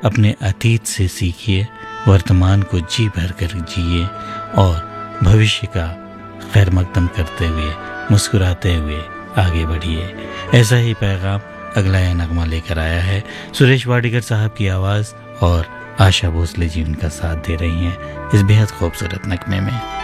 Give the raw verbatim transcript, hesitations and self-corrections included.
अपने अतीत से सीखिए, वर्तमान को जी भर कर जिए और भविष्य का खैर मकदम करते हुए, मुस्कुराते हुए आगे बढ़िए। ऐसा ही पैगाम अगला यह नगमा लेकर आया है सुरेश वाडीकर साहब की आवाज़ और आशा भोसले जी उनका साथ दे रही हैं इस बेहद खूबसूरत नगमे में।